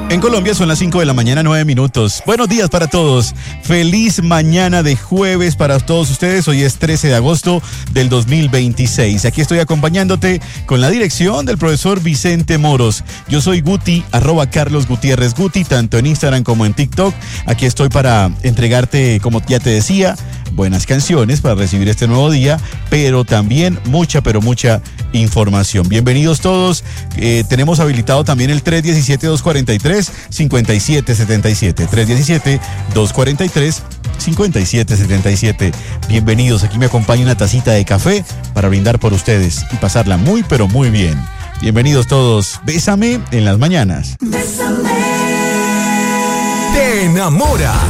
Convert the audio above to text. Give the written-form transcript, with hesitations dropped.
En Colombia son las 5 de la mañana, 9 minutos. Buenos días para todos. Feliz mañana de jueves para todos ustedes. Hoy es 13 de agosto del 2026. Aquí estoy acompañándote con la dirección del profesor Vicente Moros. Yo soy Guti, @CarlosGutierrezGuti, tanto en Instagram como en TikTok. Aquí estoy para entregarte, como ya te decía, buenas canciones para recibir este nuevo día, pero también mucha información. Bienvenidos todos. Tenemos habilitado también el 317-243-5777. 317-243-5777. Bienvenidos. Aquí me acompaña una tacita de café para brindar por ustedes y pasarla muy bien. Bienvenidos todos. Bésame en las mañanas. Bésame. Te enamora.